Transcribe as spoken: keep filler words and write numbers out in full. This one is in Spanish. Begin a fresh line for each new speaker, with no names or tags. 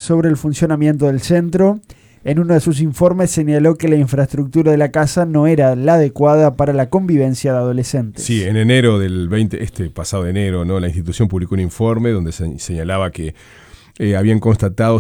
sobre el funcionamiento del centro. En uno de sus informes señaló que la infraestructura de la casa no era la adecuada para la convivencia de adolescentes.
Sí, en enero del veinte, este pasado enero, ¿no? La institución publicó un informe donde se señalaba que eh, habían constatado